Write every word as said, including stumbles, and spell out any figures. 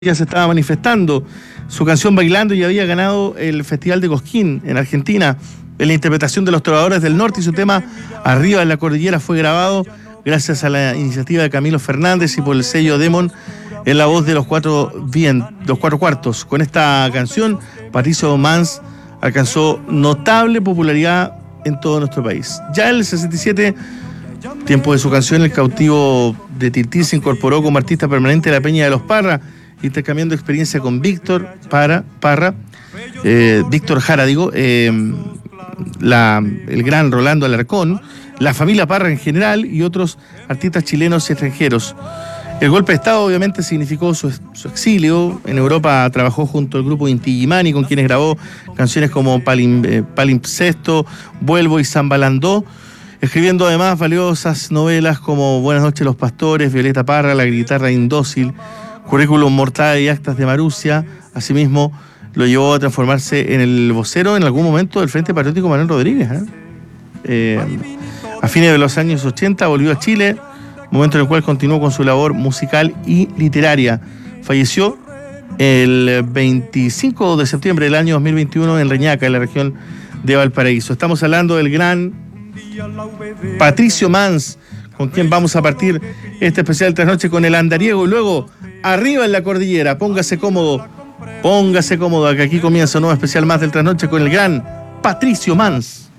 Ya se estaba manifestando su canción Bailando y había ganado el Festival de Cosquín en Argentina en la interpretación de los Trovadores del Norte, y su tema Arriba en la Cordillera fue grabado gracias a la iniciativa de Camilo Fernández y por el sello Demon en la voz de los cuatro, bien, los cuatro cuartos. Con esta canción, Patricio Mans alcanzó notable popularidad en todo nuestro país. Ya en el sesenta y siete, tiempo de su canción, el cautivo de Tiltil se incorporó como artista permanente de la Peña de los Parra, intercambiando experiencia con Víctor Parra, Parra eh, Víctor Jara, digo, eh, la, el gran Rolando Alarcón, la familia Parra en general y otros artistas chilenos y extranjeros. El golpe de Estado obviamente significó su, su exilio. En Europa trabajó junto al grupo Inti Illimani, con quienes grabó canciones como Palim, eh, Palimpsesto, Vuelvo y Zambalandó, escribiendo además valiosas novelas como Buenas noches los pastores, Violeta Parra, La guitarra indócil, Currículum mortae y Actas de Marusia. Asimismo, lo llevó a transformarse en el vocero en algún momento del Frente Patriótico Manuel Rodríguez. ¿eh? Eh, a fines de los años ochenta volvió a Chile, momento en el cual continuó con su labor musical y literaria. Falleció el veinticinco de septiembre del año dos mil veintiuno en Reñaca, en la región de Valparaíso. Estamos hablando del gran Patricio Mans, con quien vamos a partir este especial Trasnoche con el andariego, y luego Arriba en la Cordillera. Póngase cómodo, póngase cómodo, que aquí comienza un nuevo especial más del Trasnoche con el gran Patricio Mans.